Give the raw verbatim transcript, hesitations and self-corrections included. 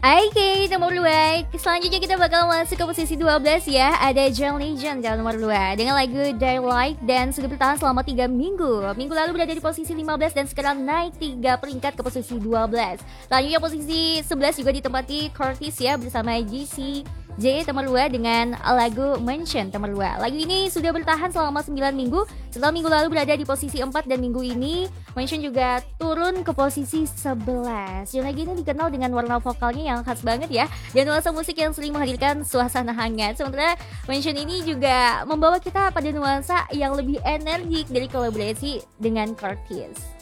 Oke, nomor dua. Selanjutnya kita bakal masuk ke posisi dua belas ya. Ada John Legend dalam nomor dua dengan lagu Daylight dan sudah bertahan selama tiga minggu. Minggu lalu berada di posisi lima belas dan sekarang naik tiga peringkat ke posisi dua belas. Selanjutnya posisi sebelas juga ditempati Curtis ya bersama J C J nomor dua dengan lagu Mention nomor dua. Lagu ini sudah bertahan selama sembilan minggu. Setelah minggu lalu berada di posisi empat dan minggu ini Mention juga turun ke posisi sebelas. Dan lagu ini dikenal dengan warna vokalnya yang khas banget ya, dan nuansa musik yang sering menghadirkan suasana hangat. Sementara Mention ini juga membawa kita pada nuansa yang lebih energik dari kolaborasi dengan Curtis.